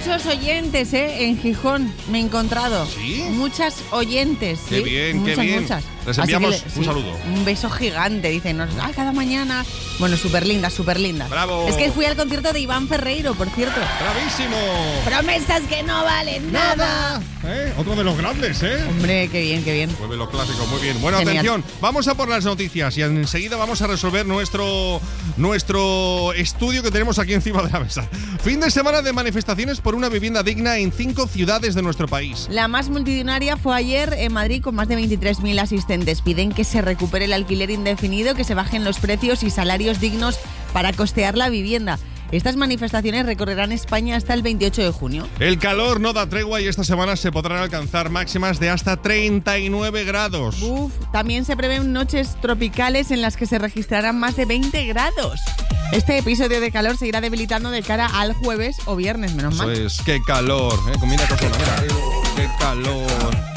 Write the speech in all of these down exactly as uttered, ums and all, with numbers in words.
muchos oyentes, ¿eh? En Gijón me he encontrado. ¿Sí? Muchas oyentes. Qué ¿sí? bien, muchas, qué bien. Muchas. Les enviamos le, un sí, saludo. Un beso gigante, dicen. Ah, cada mañana. Bueno, súper linda, súper linda. ¡Bravo! Es que fui al concierto de Iván Ferreiro, por cierto. ¡Bravísimo! Promesas que no valen nada. ¿Eh? Otro de los grandes, ¿eh? Hombre, qué bien, qué bien. Vuelve los clásicos, muy bien. Bueno, Genial. atención, vamos a por las noticias y enseguida vamos a resolver nuestro, nuestro estudio que tenemos aquí encima de la mesa. Fin de semana de manifestaciones por una vivienda digna en cinco ciudades de nuestro país. La más multitudinaria fue ayer en Madrid con más de veintitrés mil asistentes. Piden que se recupere el alquiler indefinido, que se bajen los precios y salarios dignos para costear la vivienda. Estas manifestaciones recorrerán España hasta el veintiocho de junio. El calor no da tregua y esta semana se podrán alcanzar máximas de hasta treinta y nueve grados. Uf, también se prevén noches tropicales en las que se registrarán más de veinte grados. Este episodio de calor se irá debilitando de cara al jueves o viernes, menos mal. Eso es, qué calor, ¿eh? Combina con mira, qué calor.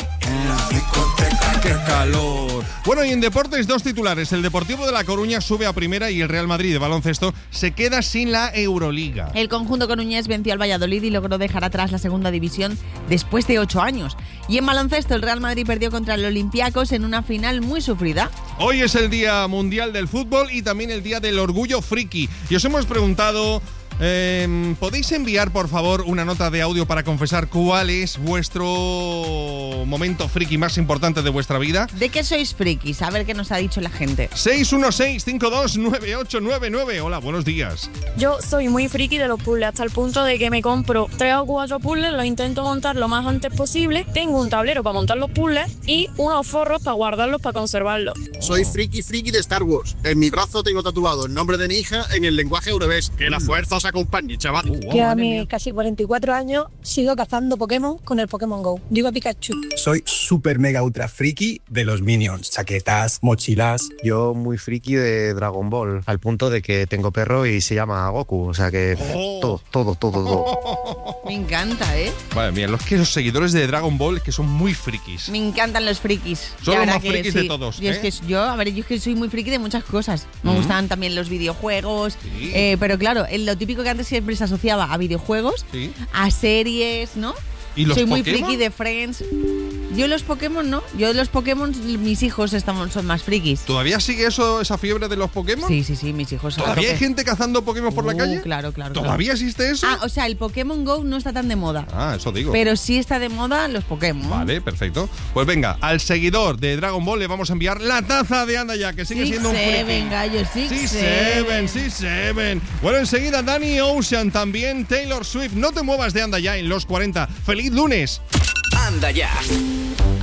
¡Qué calor! Bueno, y en deportes, dos titulares. El Deportivo de La Coruña sube a primera y el Real Madrid de baloncesto se queda sin la Euroliga. El conjunto coruñés venció al Valladolid y logró dejar atrás la segunda división después de ocho años. Y en baloncesto, el Real Madrid perdió contra el Olympiacos en una final muy sufrida. Hoy es el Día Mundial del Fútbol y también el Día del Orgullo Friki. Y os hemos preguntado... Eh, ¿Podéis enviar, por favor, una nota de audio para confesar cuál es vuestro momento friki más importante de vuestra vida? ¿De qué sois frikis? A ver qué nos ha dicho la gente. seis uno seis, cinco dos nueve ocho nueve nueve. Hola, buenos días. Yo soy muy friki de los puzzles, hasta el punto de que me compro tres o cuatro puzzles, los intento montar lo más antes posible. Tengo un tablero para montar los puzzles y unos forros para guardarlos, para conservarlos. Soy friki friki de Star Wars. En mi brazo tengo tatuado el nombre de mi hija en el lenguaje eurobés. Que la fuerza os acompañe, chaval. Uh, wow, Que a mis casi cuarenta y cuatro años sigo cazando Pokémon con el Pokémon Go. Digo a Pikachu. Soy súper mega ultra friki de los Minions, chaquetas, mochilas. Yo muy friki de Dragon Ball, al punto de que tengo perro y se llama Goku, o sea que Oh. todo, todo, todo, todo. Me encanta, ¿eh? Vale, mira, los que los seguidores de Dragon Ball que son muy frikis. Me encantan los frikis. Son La los verdad más que frikis sí. de todos, Yo, es ¿eh? que yo, a ver, yo es que soy muy friki de muchas cosas. Me Mm. gustan también los videojuegos. Sí. Eh, pero claro, el- lo típico que antes siempre se asociaba a videojuegos, Sí. a series, ¿no? ¿Y los Soy muy Pokémon? friki de Friends. Yo los Pokémon no. Yo los Pokémon, mis hijos estamos, son más frikis. ¿Todavía sigue eso, esa fiebre de los Pokémon? Sí, sí, sí, mis hijos. a ¿Todavía hay tope. gente cazando Pokémon por la Uh, calle? Claro, claro. ¿Todavía existe eso? claro. Ah, o sea, el Pokémon Go no está tan de moda. Ah, eso digo. Pero sí está de moda los Pokémon. Vale, perfecto. Pues venga, al seguidor de Dragon Ball le vamos a enviar la taza de Anda Ya, que sigue Six siendo un Seven, friki. gallo, Six Sí, Seven. Seven, sí, Seven. Bueno, enseguida Danny Ocean, también Taylor Swift. No te muevas de Anda Ya en los cuarenta. ¡Feliz lunes! Anda Ya.